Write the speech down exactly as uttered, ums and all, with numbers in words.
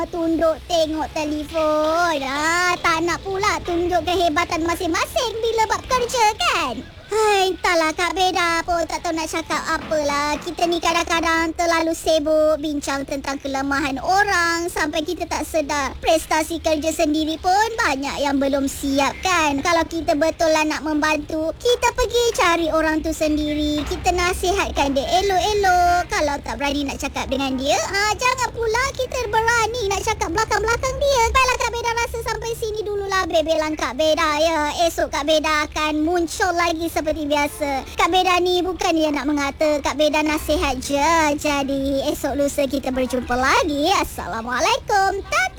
tunduk tengok telefon. Ah, tak nak pula tunjuk kehebatan masing-masing bila bab kerja kan? Hai, entahlah Kak Beda pun tak tahu nak cakap apalah. Kita ni kadang-kadang terlalu sibuk bincang tentang kelemahan orang sampai kita tak sedar prestasi kerja sendiri pun banyak yang belum siap kan. Kalau kita betul lah nak membantu, kita pergi cari orang tu sendiri. Kita nasihatkan dia elok-elok. Kalau tak berani nak cakap dengan dia, ah, jangan pula kita berani nak cakap belakang-belakang dia. Baiklah Kak Beda rasa sampai sini dululah bebelan Kak Beda ya. Esok Kak Beda akan muncul lagi seperti biasa. Kak Beda ni bukan dia nak mengata, Kak Beda nasihat je. Jadi esok lusa kita berjumpa lagi. Assalamualaikum.